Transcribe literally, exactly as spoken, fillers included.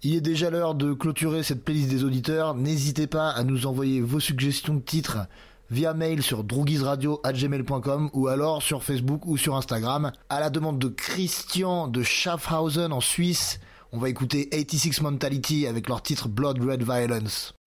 Il est déjà l'heure de clôturer cette playlist des auditeurs. N'hésitez pas à nous envoyer vos suggestions de titres via mail sur drougizradio arobase gmail point com ou alors sur Facebook ou sur Instagram. À la demande de Christian de Schaffhausen en Suisse, on va écouter quatre-six Mentality avec leur titre Blood Red Violence.